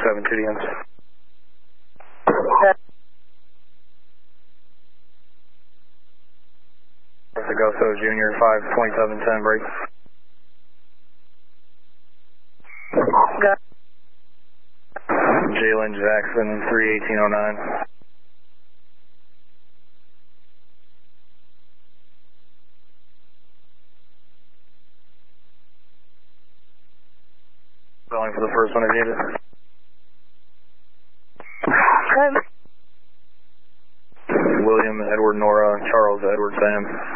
27 2DMs. Augusto Junior 52710 break. Jalen Jackson 31809. Calling for the first one if needed. William Edward Nora Charles Edward Sam.